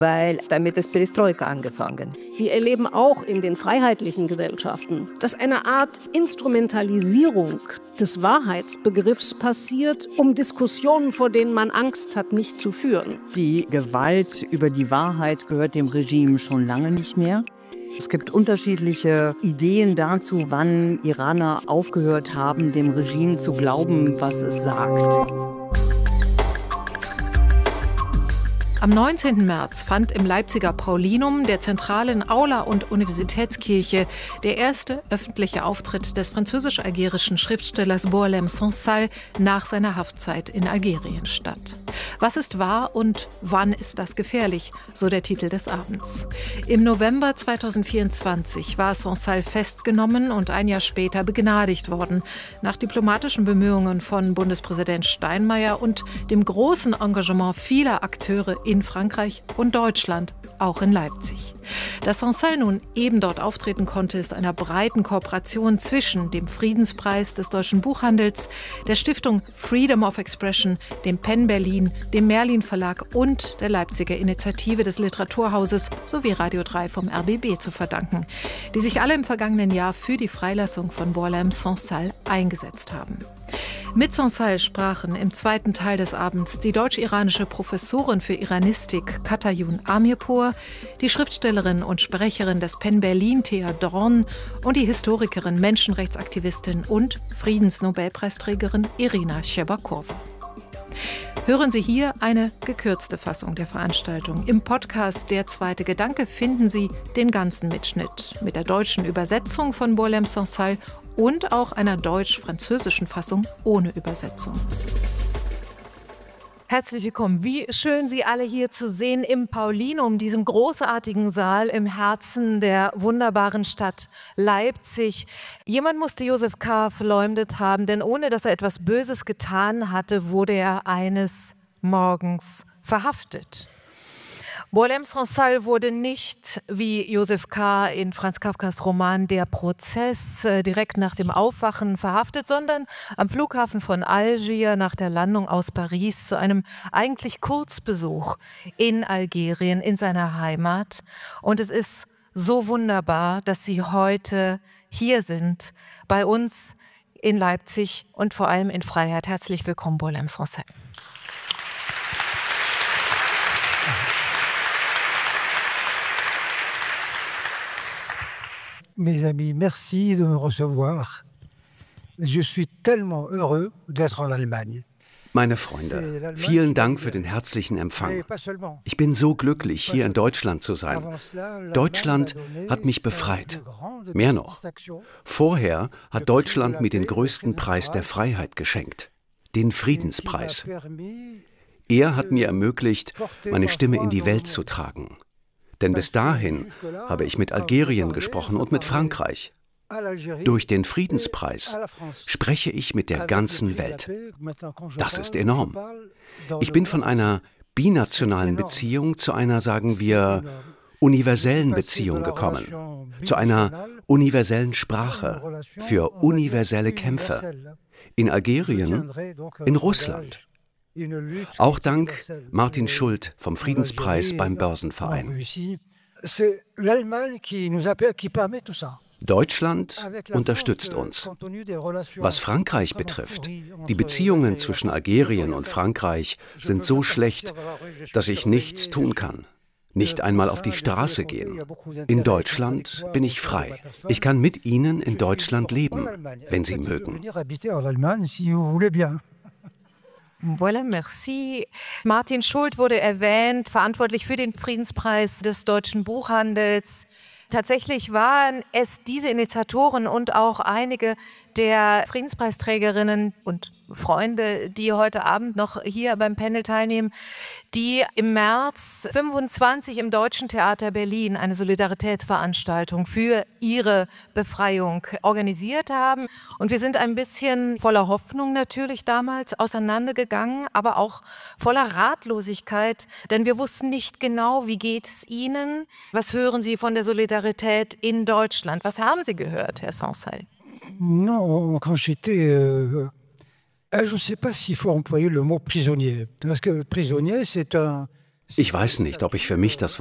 weil damit ist Perestroika angefangen. Wir erleben auch in den freiheitlichen Gesellschaften, dass eine Art Instrumentalisierung des Wahrheitsbegriffs passiert, um Diskussionen, vor denen man Angst hat, nicht zu führen. Die Gewalt über die Wahrheit gehört dem Regime schon lange nicht mehr. Es gibt unterschiedliche Ideen dazu, wann Iraner aufgehört haben, dem Regime zu glauben, was es sagt. Am 19. März fand im Leipziger Paulinum, der zentralen Aula und Universitätskirche, der erste öffentliche Auftritt des französisch-algerischen Schriftstellers Boualem Sansal nach seiner Haftzeit in Algerien statt. Was ist wahr und wann ist das gefährlich? So der Titel des Abends. Im November 2024 war Sansal festgenommen und ein Jahr später begnadigt worden, nach diplomatischen Bemühungen von Bundespräsident Steinmeier und dem großen Engagement vieler Akteure in Frankreich und Deutschland, auch in Leipzig. Dass Sansal nun eben dort auftreten konnte, ist einer breiten Kooperation zwischen dem Friedenspreis des Deutschen Buchhandels, der Stiftung Freedom of Expression, dem PEN Berlin, dem Merlin Verlag und der Leipziger Initiative des Literaturhauses sowie Radio 3 vom RBB zu verdanken, die sich alle im vergangenen Jahr für die Freilassung von Boualem Sansal eingesetzt haben. Mit Sansal sprachen im zweiten Teil des Abends die deutsch-iranische Professorin für Iranistik Katayun Amirpour, die Schriftstellerin und Sprecherin des PEN Berlin Thea Dorn und die Historikerin, Menschenrechtsaktivistin und Friedensnobelpreisträgerin Irina Scherbakova. Hören Sie hier eine gekürzte Fassung der Veranstaltung. Im Podcast Der zweite Gedanke finden Sie den ganzen Mitschnitt mit der deutschen Übersetzung von Boualem Sansal und auch einer deutsch-französischen Fassung ohne Übersetzung. Herzlich willkommen. Wie schön, Sie alle hier zu sehen im Paulinum, diesem großartigen Saal im Herzen der wunderbaren Stadt Leipzig. Jemand musste Josef K. verleumdet haben, denn ohne dass er etwas Böses getan hatte, wurde er eines Morgens verhaftet. Boualem Sansal wurde nicht, wie Josef K. in Franz Kafkas Roman Der Prozess, direkt nach dem Aufwachen verhaftet, sondern am Flughafen von Algier nach der Landung aus Paris zu einem eigentlich Kurzbesuch in Algerien, in seiner Heimat. Und es ist so wunderbar, dass Sie heute hier sind, bei uns in Leipzig und vor allem in Freiheit. Herzlich willkommen, Boualem Sansal. Mes amis, merci de me recevoir. Je suis tellement heureux d'être en Allemagne. Meine Freunde, vielen Dank für den herzlichen Empfang. Ich bin so glücklich, hier in Deutschland zu sein. Deutschland hat mich befreit. Mehr noch. Vorher hat Deutschland mir den größten Preis der Freiheit geschenkt, den Friedenspreis. Er hat mir ermöglicht, meine Stimme in die Welt zu tragen. Denn bis dahin habe ich mit Algerien gesprochen und mit Frankreich. Durch den Friedenspreis spreche ich mit der ganzen Welt. Das ist enorm. Ich bin von einer binationalen Beziehung zu einer, sagen wir, universellen Beziehung gekommen. Zu einer universellen Sprache für universelle Kämpfe. In Algerien, in Russland. Auch dank Martin Schult vom Friedenspreis beim Börsenverein. Deutschland unterstützt uns. Was Frankreich betrifft, die Beziehungen zwischen Algerien und Frankreich sind so schlecht, dass ich nichts tun kann. Nicht einmal auf die Straße gehen. In Deutschland bin ich frei. Ich kann mit Ihnen in Deutschland leben, wenn Sie mögen. Voilà, merci. Martin Schult wurde erwähnt, verantwortlich für den Friedenspreis des deutschen Buchhandels. Tatsächlich waren es diese Initiatoren und auch einige der Friedenspreisträgerinnen und Freunde, die heute Abend noch hier beim Panel teilnehmen, die im März 25 im Deutschen Theater Berlin eine Solidaritätsveranstaltung für ihre Befreiung organisiert haben. Und wir sind ein bisschen voller Hoffnung natürlich damals auseinandergegangen, aber auch voller Ratlosigkeit, denn wir wussten nicht genau, wie geht es Ihnen? Was hören Sie von der Solidarität in Deutschland? Was haben Sie gehört, Herr Sansal? Non, quand j'étais... je ne sais pas s'il faut employer le mot prisonnier. Parce que prisonnier, c'est Ich weiß nicht, ob ich für mich das